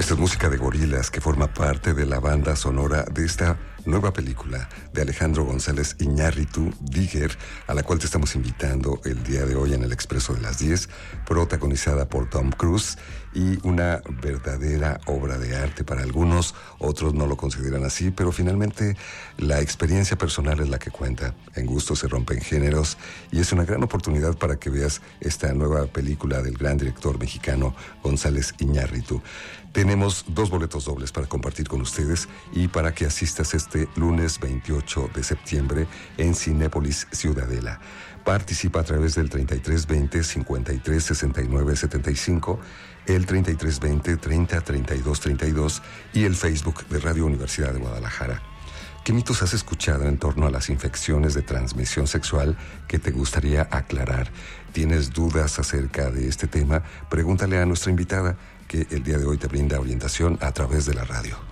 Esta es música de Gorillaz que forma parte de la banda sonora de esta nueva película de Alejandro González Iñárritu, Digger, a la cual te estamos invitando el día de hoy en el Expreso de las 10, protagonizada por Tom Cruise y una verdadera obra de arte para algunos, otros no lo consideran así, pero finalmente la experiencia personal es la que cuenta. En gusto se rompen géneros y es una gran oportunidad para que veas esta nueva película del gran director mexicano González Iñárritu. Tenemos 2 boletos dobles para compartir con ustedes y para que asistas este lunes 28 de septiembre en Cinépolis Ciudadela. Participa a través del 3320 53 69 75, el 3320 30 32 32 y el Facebook de Radio Universidad de Guadalajara. ¿Qué mitos has escuchado en torno a las infecciones de transmisión sexual que te gustaría aclarar? ¿Tienes dudas acerca de este tema? Pregúntale a nuestra invitada, que el día de hoy te brinda orientación a través de la radio.